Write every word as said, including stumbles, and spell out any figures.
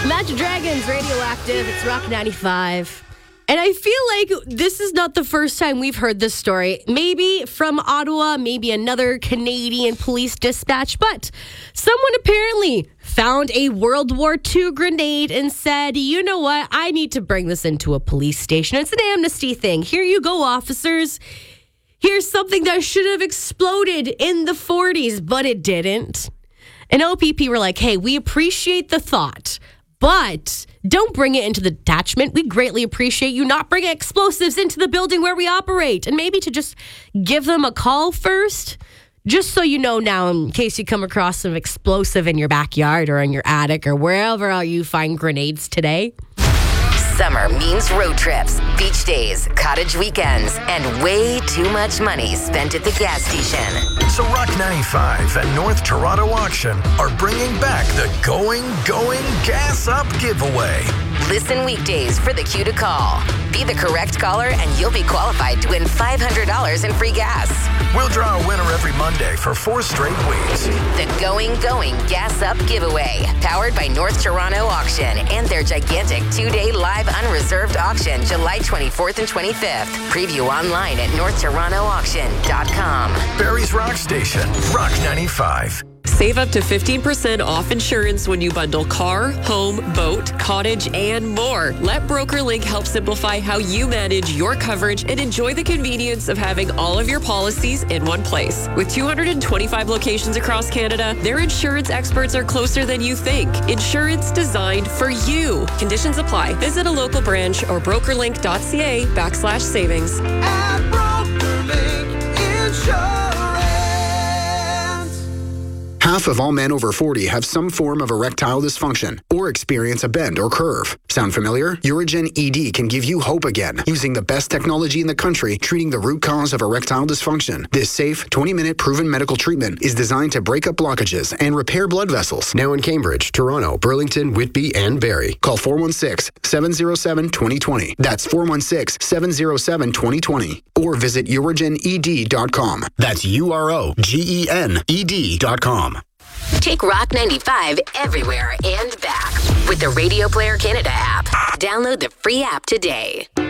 Imagine Dragons, Radioactive. It's Rock ninety-five. And I feel like this is not the first time we've heard this story. Maybe from Ottawa, maybe another Canadian police dispatch, but someone apparently found a World War Two grenade and said, you know what, I need to bring this into a police station. It's an amnesty thing. Here you go, officers. Here's something that should have exploded in the forties, but it didn't. And O P P were like, hey, we appreciate the thought, but don't bring it into the detachment. We greatly appreciate you not bringing explosives into the building where we operate. And maybe to just give them a call first, just so you know now, in case you come across some explosive in your backyard or in your attic or wherever you find grenades today. Summer means road trips, beach days, cottage weekends, and way too much money spent at the gas station. So Rock ninety-five and North Toronto Auction are bringing back the Going, Going Gas Up giveaway. Listen weekdays for the cue to call. Be the correct caller and you'll be qualified to win five hundred dollars in free gas. We'll draw a winner every Monday for four straight weeks. The Going, Going Gas Up giveaway, powered by North Toronto Auction and their gigantic two-day live unreserved auction July twenty-fourth and twenty-fifth. Preview online at north toronto auction dot com. Barrie's Rock Station, Rock ninety-five. Save up to fifteen percent off insurance when you bundle car, home, boat, cottage, and more. Let BrokerLink help simplify how you manage your coverage and enjoy the convenience of having all of your policies in one place. With two hundred twenty-five locations across Canada, their insurance experts are closer than you think. Insurance designed for you. Conditions apply. Visit a local branch or brokerlink.ca backslash savings. At BrokerLink Insurance. Half of all men over forty have some form of erectile dysfunction or experience a bend or curve. Sound familiar? Urigen E D can give you hope again using the best technology in the country treating the root cause of erectile dysfunction. This safe, twenty-minute proven medical treatment is designed to break up blockages and repair blood vessels. Now in Cambridge, Toronto, Burlington, Whitby, and Barrie. Call four one six, seven zero seven, two zero two zero. That's four one six, seven zero seven, two zero two zero. Or visit urigen e d dot com. That's U R O G E N E D dot com. Take Rock ninety-five everywhere and back with the Radio Player Canada app. Download the free app today.